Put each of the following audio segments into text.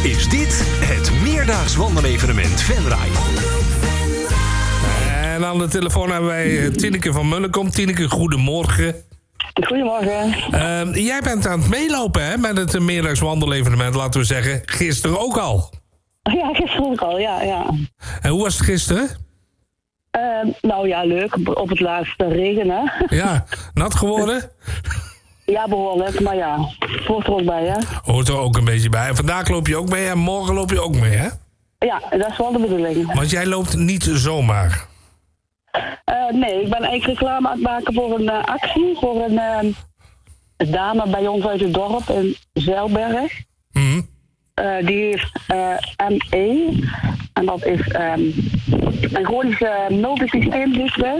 is dit het meerdaags wandelevenement Venray. En aan de telefoon hebben wij Tineke van Munnekom. Tineke, goedemorgen. Goedemorgen. Jij bent aan het meelopen hè, met het meerdaags wandelevenement, laten we zeggen. Gisteren ook al. Ja, gisteren ook al, ja. En hoe was het gisteren? Nou ja, leuk. Op het laatste regen, hè? Ja, nat geworden? Ja, behoorlijk. Maar ja, het hoort er ook bij, hè? Hoort er ook een beetje bij. En vandaag loop je ook mee en morgen loop je ook mee, hè? Ja, dat is wel de bedoeling. Want jij loopt niet zomaar. Nee, ik ben eigenlijk reclame aan het maken voor een actie. Voor een dame bij ons uit het dorp in Zeilberg. Mm-hmm. Die heeft ME. En dat is een chronische multisysteemziekte.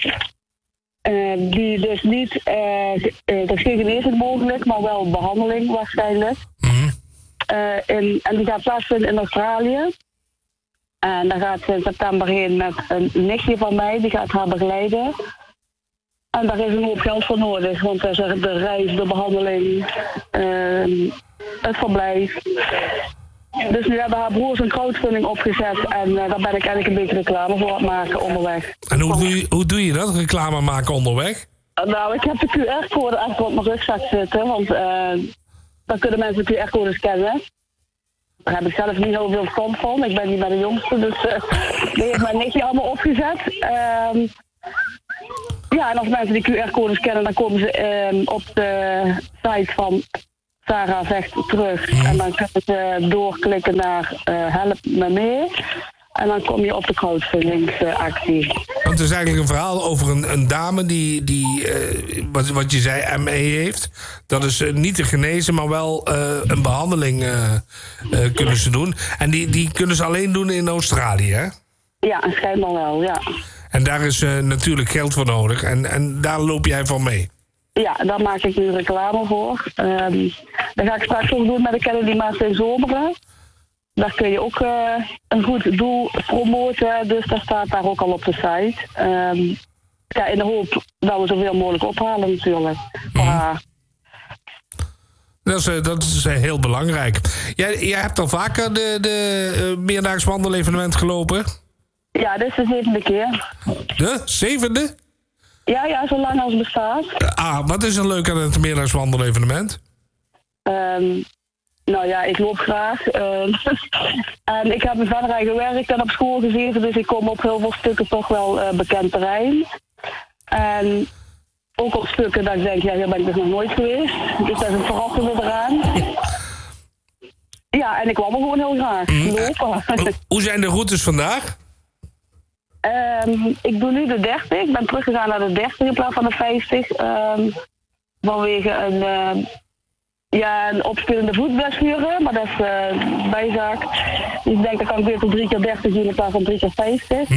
Die dus niet... er is geen genezing mogelijk, maar wel behandeling waarschijnlijk. Mm-hmm. En die gaat plaatsvinden in Australië. En daar gaat ze in september heen met een nichtje van mij. Die gaat haar begeleiden. En daar is een hoop geld voor nodig. Want daar is de reis, de behandeling, het verblijf. Dus nu hebben haar broers een crowdfunding opgezet. En daar ben ik eigenlijk een beetje reclame voor aan het maken onderweg. En hoe doe je dat, reclame maken onderweg? Nou, ik heb de QR-code achter op mijn rugzak zitten. Want dan kunnen mensen de QR-code scannen. Daar heb ik zelf niet heel veel verstand van. Ik ben niet bij de jongste, dus die heeft mijn nichtje allemaal opgezet. Ja, en als mensen die QR-code scannen, dan komen ze op de site van Sarah Vecht terug. En dan kunnen ze doorklikken naar Help me mee. En dan kom je op de crowdfundingsactie. Want het is eigenlijk een verhaal over een dame die wat je zei, ME heeft. Dat is niet te genezen, maar wel een behandeling kunnen ze doen. En die kunnen ze alleen doen in Australië, hè? Ja, schijnbaar wel, ja. En daar is natuurlijk geld voor nodig. En daar loop jij van mee. Ja, daar maak ik nu reclame voor. Dat ga ik straks ook doen met de Kennedy Maas in Zomeren. Daar kun je ook een goed doel promoten, dus dat staat daar ook al op de site. Ja, in de hoop dat we zoveel mogelijk ophalen natuurlijk. Dat is heel belangrijk. Jij hebt al vaker de meerdaags wandelevenement gelopen? Ja, dit is de 7e keer. De 7e? Ja, zolang als het bestaat. Wat is er leuk aan het meerdaags wandelevenement? Nou ja, ik loop graag. En ik heb in Venray gewerkt en op school gezeten, dus ik kom op heel veel stukken toch wel bekend terrein. En ook op stukken dat ik denk, ja, hier ben ik dus nog nooit geweest. Dus dat is een verrassende eraan. Ja, en ik wandel gewoon heel graag. Lopen. Hoe zijn de routes vandaag? Ik doe nu de 30. Ik ben teruggegaan naar de 30 in plaats van de 50. Vanwege een opspelende voetblessure, maar dat is bijzaak. Dus ik denk dat kan ik weer tot 3 keer 30 doen in plaats van 3 keer 50.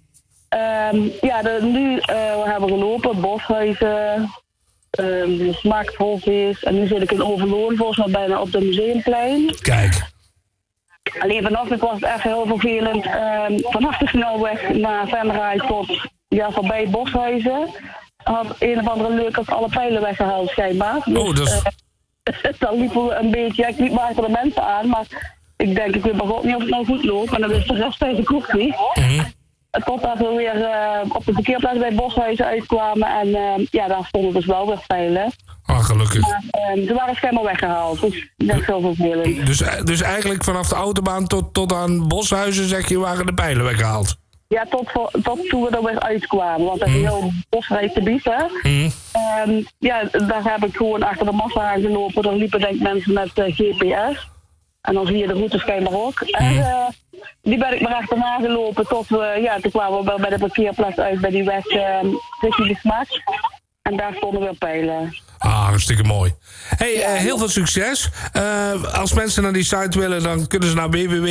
Nu hebben we gelopen, Boshuizen, Smaakvolvis en nu zit ik in Overloon, volgens mij bijna op de Museumplein. Kijk. Alleen vanochtend was het echt heel vervelend. Vanaf de snelweg naar Venray tot voorbij Boshuizen had een of andere leuk als alle pijlen weggehaald schijnbaar. Dus, dat is... Dan liepen we een beetje, ik liep maar achter de mensen aan, maar ik denk, ik weet maar God niet of het nou goed loopt, maar dan is de rest eigenlijk ook niet. Totdat we weer op de parkeerplaats bij Boshuizen uitkwamen en daar stonden dus wel weer pijlen. Gelukkig. Maar, ze waren schijnbaar weggehaald, dus dat is heel vervelend. Dus eigenlijk vanaf de autobaan tot aan Boshuizen, zeg je, waren de pijlen weggehaald? Ja, tot toen we er weer uitkwamen, want dat is een heel bosrijk gebied, hè. Daar heb ik gewoon achter de massa aan gelopen. Dan liepen denk ik mensen met GPS. En dan zie je de route schijnbaar ook. En die ben ik maar achterna gelopen tot we, toen kwamen we bij de parkeerplaats uit bij die weg richting de Smaak. En daar stonden weer pijlen. Hartstikke mooi. Hey, heel veel succes. Als mensen naar die site willen, dan kunnen ze naar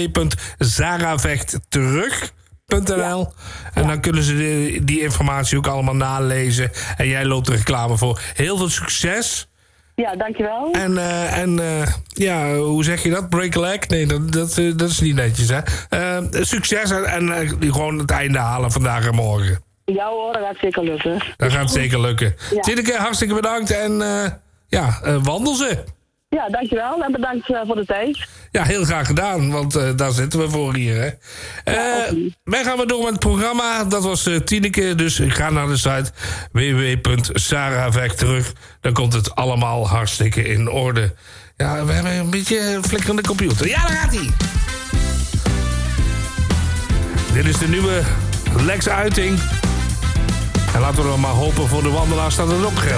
www.sarahvechtterug.nl. En dan kunnen ze die informatie ook allemaal nalezen. En jij loopt er reclame voor. Heel veel succes. Ja, dankjewel. En hoe zeg je dat? Break a leg? Nee, dat is niet netjes, hè? Succes en gewoon het einde halen vandaag en morgen. Ja hoor, dat gaat zeker lukken. Dat gaat zeker lukken. Ja. Tineke, hartstikke bedankt en wandel ze. Ja, dankjewel en bedankt voor de tijd. Ja, heel graag gedaan, want daar zitten we voor hier. Hè. Wij gaan weer door met het programma. Dat was Tineke, dus ga naar de site www.saravek terug. Dan komt het allemaal hartstikke in orde. Ja, we hebben een beetje flikkerende computer. Ja, daar gaat hij! Dit is de nieuwe Lex Uiting. En laten we dan maar hopen voor de wandelaars dat het ook geldt.